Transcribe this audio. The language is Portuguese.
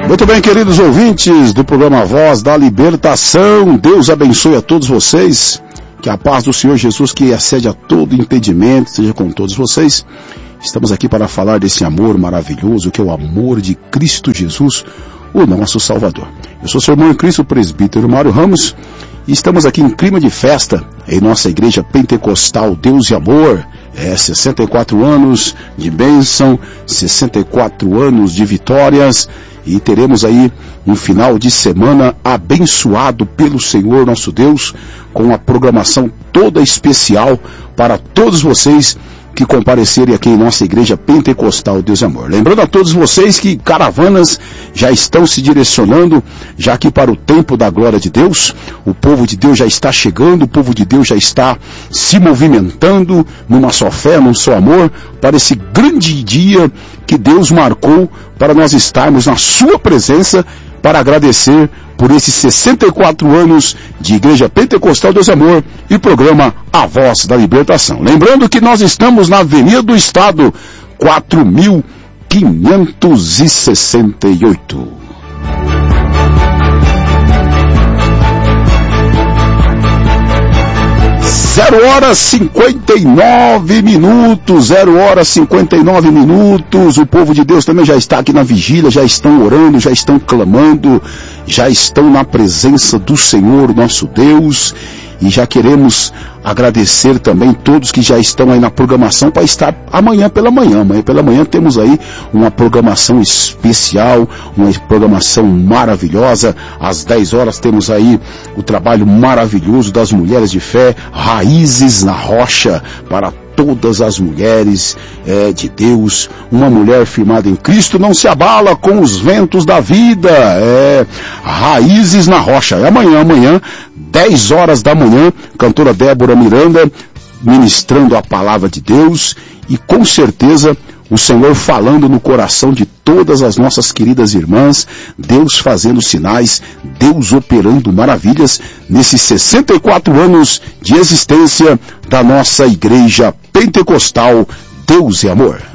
Muito bem, queridos ouvintes do programa Voz da Libertação, Deus abençoe a todos vocês, que a paz do Senhor Jesus, que excede a todo impedimento, seja com todos vocês. Estamos aqui para falar desse amor maravilhoso, que é o amor de Cristo Jesus, o nosso Salvador. Eu sou seu irmão em Cristo, o presbítero Mário Ramos, e estamos aqui em clima de festa, em nossa igreja pentecostal Deus e Amor. 64 anos de bênção, 64 anos de vitórias, e teremos aí um final de semana abençoado pelo Senhor nosso Deus, com uma programação toda especial para todos vocês que comparecerem aqui em nossa igreja pentecostal Deus e Amor. Lembrando a todos vocês que caravanas já estão se direcionando já aqui para o tempo da glória de Deus. O povo de Deus já está chegando, o povo de Deus já está se movimentando numa só fé, num só amor, para esse grande dia que Deus marcou para nós estarmos na sua presença, para agradecer por esses 64 anos de Igreja Pentecostal Deus e Amor e programa A Voz da Libertação. Lembrando que nós estamos na Avenida do Estado, 4568. 0h59, o povo de Deus também já está aqui na vigília, já estão orando, já estão clamando, já estão na presença do Senhor, nosso Deus, e já queremos agradecer também todos que já estão aí na programação para estar amanhã pela manhã temos aí uma programação especial, uma programação maravilhosa. Às 10 horas temos aí o trabalho maravilhoso das mulheres de fé, Raízes na Rocha, para todas as mulheres de Deus. Uma mulher firmada em Cristo não se abala com os ventos da vida. Raízes na Rocha. É amanhã, 10 horas da manhã, cantora Débora Miranda ministrando a palavra de Deus, e com certeza o Senhor falando no coração de todas as nossas queridas irmãs, Deus fazendo sinais, Deus operando maravilhas nesses 64 anos de existência da nossa igreja pentecostal Deus e Amor.